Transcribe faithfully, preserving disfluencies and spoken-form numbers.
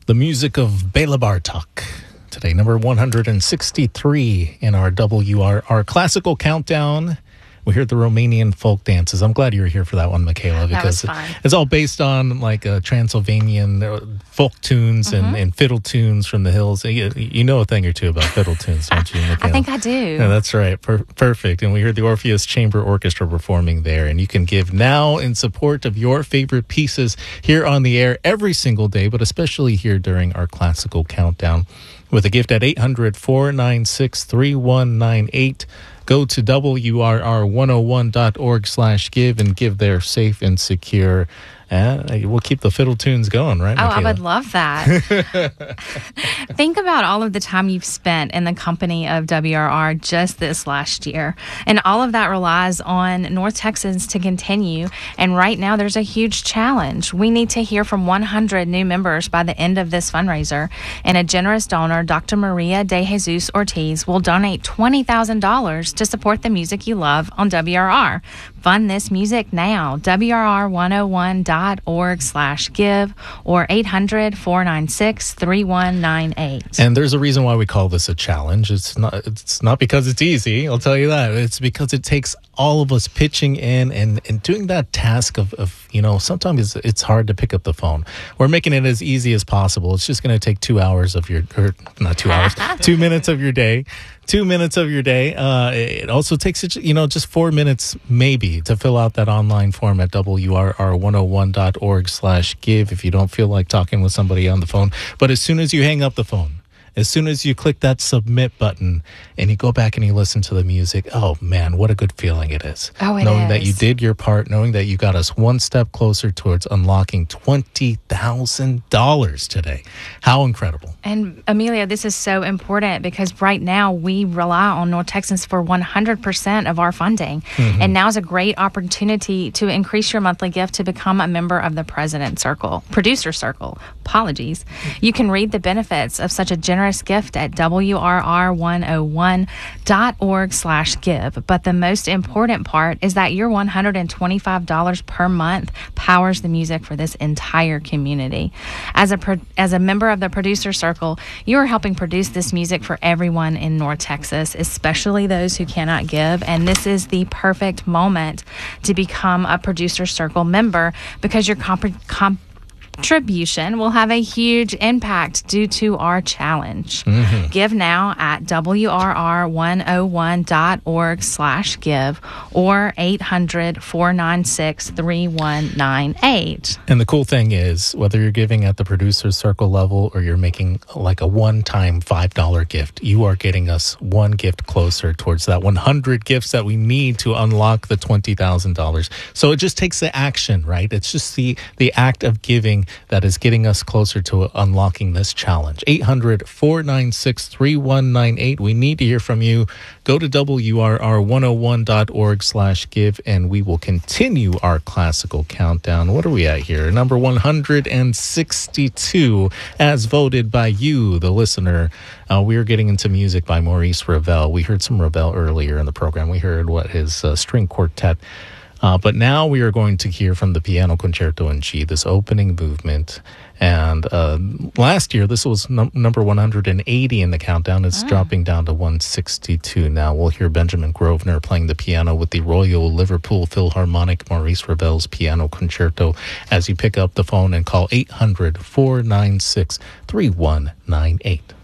the music of Bela Bartok. Today, number one hundred sixty-three in our W R R Classical Countdown. We heard the Romanian folk dances. I'm glad you were here for that one, Michaela, because it's all based on like uh, Transylvanian uh, folk tunes mm-hmm. and, and fiddle tunes from the hills. You, you know a thing or two about fiddle tunes, don't you, Michaela? I think I do. Yeah, that's right. Per- perfect. And we heard the Orpheus Chamber Orchestra performing there. And you can give now in support of your favorite pieces here on the air every single day, but especially here during our Classical Countdown with a gift at eight hundred, four nine six, three one nine eight. Go to W R R one oh one dot org slash give and give there safe and secure. And we'll keep the fiddle tunes going, right, Oh, Michaela? I would love that. Think about all of the time you've spent in the company of W R R just this last year. And all of that relies on North Texans to continue. And right now, there's a huge challenge. We need to hear from one hundred new members by the end of this fundraiser. And a generous donor, Doctor Maria De Jesus Ortiz, will donate twenty thousand dollars to support the music you love on W R R. Fund this music now. W R R one oh one dot org slash give or eight hundred, four nine six, three one nine eight. And there's a reason why we call this a challenge. It's not it's not because it's easy, I'll tell you that. It's because it takes all of us pitching in and, and doing that task of, of, you know, sometimes it's, it's hard to pick up the phone. We're making it as easy as possible. It's just going to take two hours of your, or not two hours, two minutes of your day. Two minutes of your day. Uh, it also takes, you know, just four minutes maybe to fill out that online form at W R R one oh one dot org slash give if you don't feel like talking with somebody on the phone. But as soon as you hang up the phone, as soon as you click that submit button and you go back and you listen to the music, oh man, what a good feeling it is. Oh, it knowing is. that you did your part, knowing that you got us one step closer towards unlocking twenty thousand dollars today. How incredible. And Amelia, this is so important because right now we rely on North Texans for one hundred percent of our funding. Mm-hmm. And now is a great opportunity to increase your monthly gift to become a member of the President Circle, Producer Circle. Apologies. You can read the benefits of such a generous gift at W R R one oh one dot org slash give. But the most important part is that your one hundred twenty-five dollars per month powers the music for this entire community. As a pro- as a member of the Producer Circle, you are helping produce this music for everyone in North Texas, especially those who cannot give. And this is the perfect moment to become a Producer Circle member because your comp- comp- contribution will have a huge impact due to our challenge. Mm-hmm. Give now at W R R one oh one dot org slash give or eight hundred, four nine six, three one nine eight. And the cool thing is, whether you're giving at the Producer Circle level or you're making like a one-time five dollar gift, you are getting us one gift closer towards that one hundred gifts that we need to unlock the twenty thousand dollars. So it just takes the action, right? It's just the, the act of giving that is getting us closer to unlocking this challenge. eight hundred, four nine six, three one nine eight. We need to hear from you. Go to W R R one oh one dot org slash give and we will continue our Classical Countdown. What are we at here? Number one hundred sixty-two as voted by you, the listener. Uh, we are getting into music by Maurice Ravel. We heard some Ravel earlier in the program. We heard what his uh, string quartet. Uh, but now we are going to hear from the Piano Concerto in G, this opening movement. And uh, last year, this was num- number one hundred eighty in the countdown. It's ah. dropping down to one sixty-two now. We'll hear Benjamin Grosvenor playing the piano with the Royal Liverpool Philharmonic, Maurice Ravel's Piano Concerto, as you pick up the phone and call eight hundred, four nine six, three one nine eight.